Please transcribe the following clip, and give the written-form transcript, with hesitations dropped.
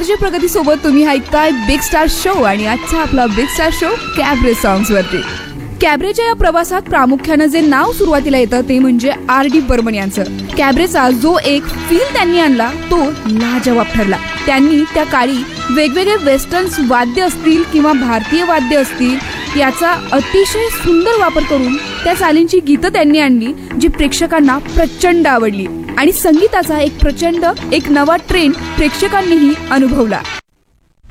RJ प्रगती सोबत तुम्ही ऐकताय बिग स्टार शो आणि आजचा आपला big star show cabaret songs वरती. कॅबरेच्या या प्रवासात प्रामुख्याने जे नाव सुरुवातीला येतं ते म्हणजे आर.डी. बर्मन यांचं. कॅबरेचा जो एक फील त्यांनी आणला तो लाजवाब ठरला. त्यांनी त्या काळी वेगवेगळे वेस्टर्न वाद्य असतील किंवा भारतीय वाद्य असतील याचा अतिशय सुंदर वापर करून त्या चालींची गीतं त्यांनी आणली जी प्रेक्षकांना प्रचंड आवडली आणि संगीताचा एक प्रचंड एक नवा ट्रेंड प्रेक्षकांनीही अनुभवला.